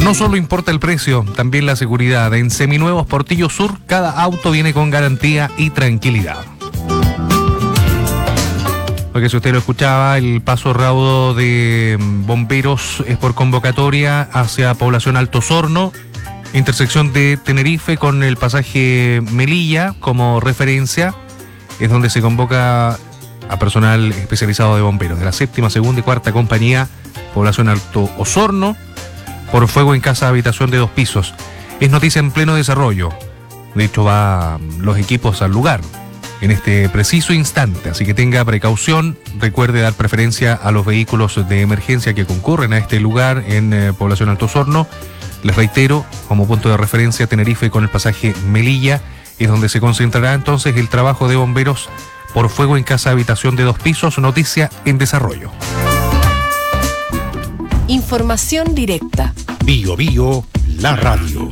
No solo importa el precio, también la seguridad. En Seminuevos Portillo Sur, cada auto viene con garantía y tranquilidad. Porque si usted lo escuchaba, el paso raudo de bomberos es por convocatoria hacia población Alto Osorno, intersección de Tenerife con el pasaje Melilla como referencia. Es donde se convoca a personal especializado de bomberos de la 7ª, 2ª y 4ª compañía, población Alto Osorno, por fuego en casa de habitación de 2 pisos. Es noticia en pleno desarrollo. De hecho, van los equipos al lugar en este preciso instante, así que tenga precaución. Recuerde dar preferencia a los vehículos de emergencia que concurren a este lugar en población Alto Osorno. Les reitero, como punto de referencia, Tenerife con el pasaje Melilla, es donde se concentrará entonces el trabajo de bomberos por fuego en casa de habitación de 2 pisos. Noticia en desarrollo. Información directa. Bio Bio, la radio.